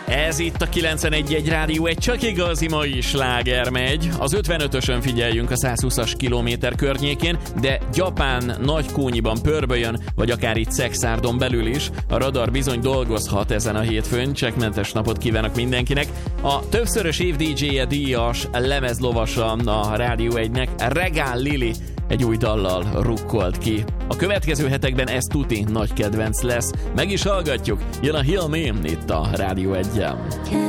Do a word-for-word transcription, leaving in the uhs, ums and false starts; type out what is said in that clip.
Ez itt a kilencvenegy egy Rádió egy, csak igazi mai sláger megy. Az ötvenötösön figyeljünk a százhúszas kilométer környékén, de Gyapán Nagykónyiban pörbölyön, vagy akár itt Szekszárdon belül is. A radar bizony dolgozhat ezen a hétfőn, csekkmentes napot kívánok mindenkinek. A többszörös év dé dzséje díjas lemezlovasa a Rádió egynek, Regál Lili, egy új dallal rukkolt ki. A következő hetekben ez tuti nagy kedvenc lesz. Meg is hallgatjuk. Jön a Heal Me itt a Rádió egyen.